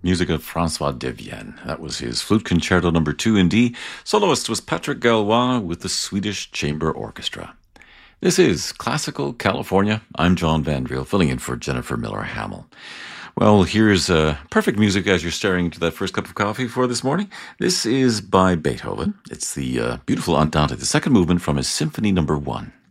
Music of Francois Devienne. That was his Flute Concerto number 2 in D. Soloist was Patrick Gallois with the Swedish Chamber Orchestra. This is Classical California. I'm John Vandriel, filling in for Jennifer Miller Hamill. Well, here's perfect music as you're staring into that first cup of coffee for this morning. This is by Beethoven. It's the beautiful Andante, the second movement from his Symphony number 1.